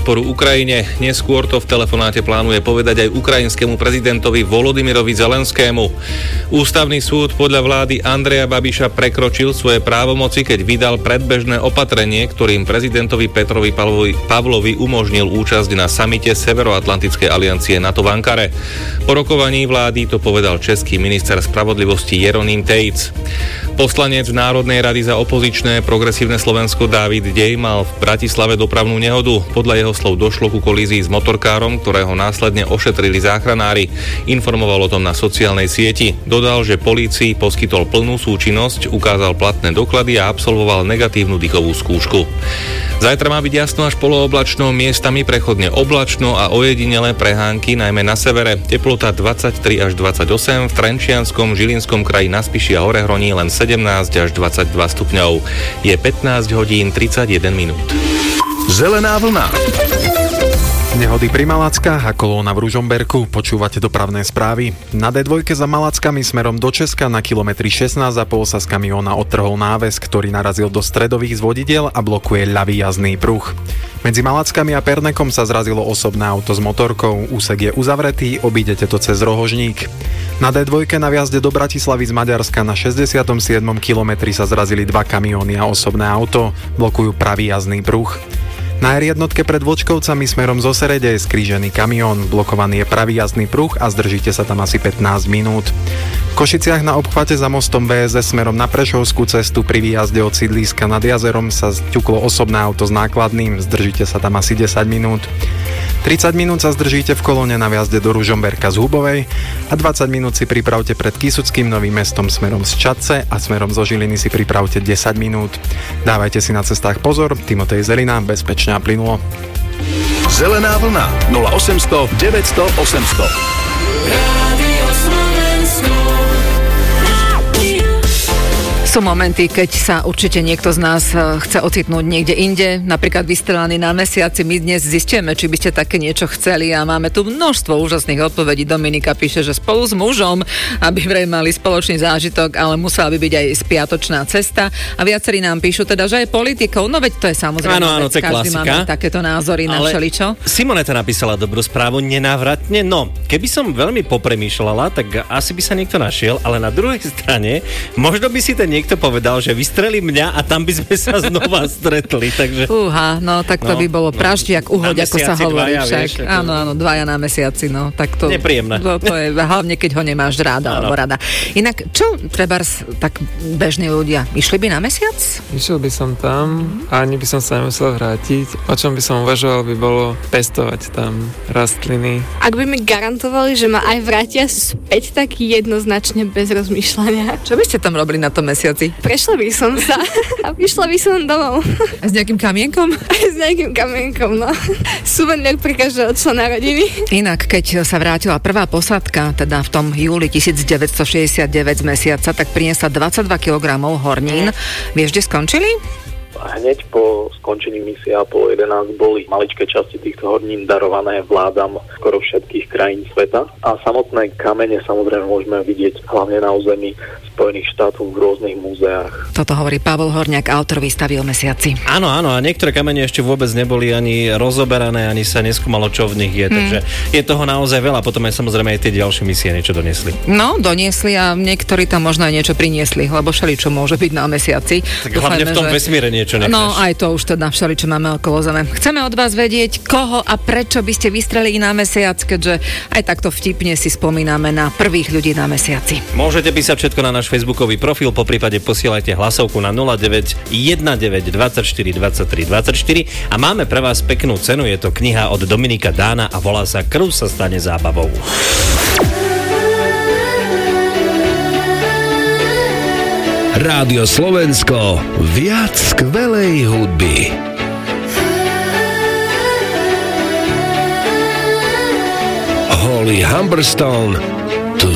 podporu Ukrajine. Neskôr to v telefonáte plánuje povedať aj ukrajinskému prezidentovi Volodymyrovi Zelenskému. Ústavný súd podľa vlády Andreja Babiša prekročil svoje právomoci, keď vydal predbežné opatrenie, ktorým prezidentovi Petrovi Pavlovi umožnil účasť na samite Severoatlantickej aliancie NATO v Ankare. Po rokovaní vlády to povedal český minister spravodlivosti Jeroným Tejc. Poslanec Národnej rady za opozičné Progresívne Slovensko Dávid Dej mal v Bratislave dopravnú nehodu. Podľa jeho slov došlo ku kolízii s motorkárom, ktorého následne ošetrili záchranári. Informoval o tom na sociálnej sieti. Dodal, že polícii poskytol plnú súčinnosť, ukázal platné doklady a absolvoval negatívnu dýchovú skúšku. Zajtra má byť jasno až polooblačno, miestami prechodne oblačno a ojedinelé prehánky, najmä na severe. Teplota 23 až 28, v Trenčianskom, Žilinskom kraji, na Spiši a Orehroní len 17 až 22 stupňov. Je 15 hodín 31 minút. Zelená vlna. Nehody pri Malackách a kolóna v Ružomberku. Počúvate dopravné správy. Na D2 za Malackami smerom do Česka na kilometri 16,5 sa z kamióna odtrhol náväz, ktorý narazil do stredových zvodidiel a blokuje ľavý jazdný pruh. Medzi Malackami a Pernekom sa zrazilo osobné auto s motorkou. Úsek je uzavretý, obídete to cez Rohožník. Na D2 na vjazde do Bratislavy z Maďarska na 67. kilometri sa zrazili dva kamióny a osobné auto. Blokujú pravý jazdný pruh. Na R1 pred Vočkovcami smerom zo Serede je skrížený kamión, blokovaný je pravý jazdný pruh a zdržíte sa tam asi 15 minút. V Košiciach na obchvate za mostom VSS smerom na Prešovskú cestu pri výjazde od sídliska nad jazerom sa zťuklo osobné auto s nákladným, zdržíte sa tam asi 10 minút. 30 minút sa zdržíte v kolóne na vjazde do Ružomberka z Hubovej a 20 minút si pripravte pred Kysuckým Novým Mestom smerom z Čadce a smerom zo Žiliny si pripravte 10 minút. Dávajte si na cestách pozor, Timotej Zelina, bezpečne a plynulo. Zelená vlna 0800 900 800. Sú momenty, keď sa určite niekto z nás chce ocitnúť niekde inde, napríklad vystrelaný na mesiaci. My dnes zistíme, či by ste také niečo chceli a máme tu množstvo úžasných odpovedí. Dominika píše, že spolu s mužom, aby vraj mali spoločný zážitok, ale musela by byť aj spiatočná cesta. A viacerí nám píšu teda, že aj politikou, no veď to je samozrejme. Áno, to je klasika. Máme takéto názory na všeličo. Simoneta napísala dobrú správu, nenávratne. No, keby som veľmi popremýšľala, tak asi by sa niekto našiel, ale na druhej strane, možno by si ten niekto povedal, že vystrelí mňa a tam by sme sa znova stretli, takže... No tak to by bolo praždiak uhoď, ako sa hovorí však. Áno, dvaja na mesiaci, no tak to... Nepríjemné. To je, hlavne keď ho nemáš ráda, alebo rada. Inak, čo trebárs tak bežní ľudia? Išli by na mesiac? Išiel by som tam a ani by som sa nemusel vrátiť. O čom by som uvažoval, by bolo pestovať tam rastliny. Ak by mi garantovali, že ma aj vrátia späť, tak jednoznačne bez rozmýšľania. Čo by ste tam robili na tom mesiaci? Prešla by som sa a vyšla by som domov. A s nejakým kamienkom? S nejakým kamienkom, no. Suvenír pre každého člena rodiny. Inak, keď sa vrátila prvá posádka, teda v tom júli 1969 z mesiaca, tak priniesla 22 kg hornín. Vieš, kde skončili? Hneď po skončení misie Apollo 11 boli maličké časti týchto hornín darované vládam skoro všetkých krajín sveta a samotné kamene samozrejme môžeme vidieť hlavne na území Spojených štátov v rôznych múzeách. Toto hovorí Pavol Horňák, autor výstavy o mesiaci. Áno, a niektoré kamene ešte vôbec neboli ani rozoberané, ani sa neskúmalo, čo v nich je, takže je toho naozaj veľa. Potom aj samozrejme aj tie ďalšie misie niečo doniesli. No, doniesli a niektorí tam možno aj niečo priniesli, lebo všeličo môže byť na mesiaci. Tak hlavne v tom vesmíre niečo necháš. No, aj to už teda všeličo máme okolo Zeme. Chceme od vás vedieť, koho a prečo by ste vystrelili na mesiac, keďže aj takto vtipne si spomíname na prvých ľudí na mesiaci. Môžete písať všetko na náš facebookový profil, poprípade posielajte hlasovku na 0919 24 23 24 a máme pre vás peknú cenu, je to kniha od Dominika Dána a volá sa Krv sa stane zábavou. Rádio Slovensko, viac skvelej hudby. Holly Humberstone